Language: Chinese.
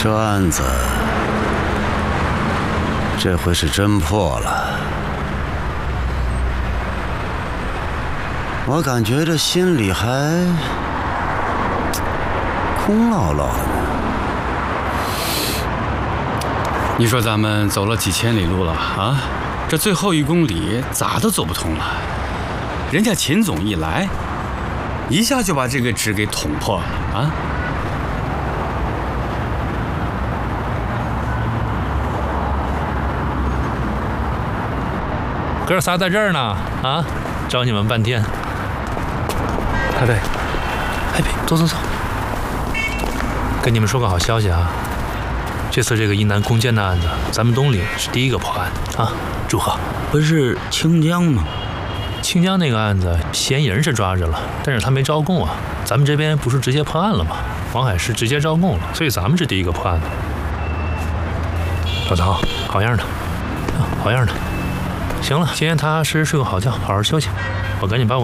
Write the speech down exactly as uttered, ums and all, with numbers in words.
这案子这回是真破了，我感觉这心里还空落落的呢。 你说咱们走了几千里路了啊，这最后一公里咋都走不通了。人家秦总一来，一下就把这个纸给捅破了啊！ 哥仨在这儿呢，啊，找你们半天。太尉，哎，别，走走走。跟你们说个好消息啊，这次这个一南攻坚的案子，咱们东岭是第一个破案啊，祝贺！ 不是清江吗？ 清江那个案子，嫌疑人是抓着了，但是他没招供啊。咱们这边不是直接破案了吗？王海是直接招供了，所以咱们是第一个破案的。老唐，好样的，啊，好样的。行了，今天踏踏实实睡个好觉，好好休息。我赶紧把我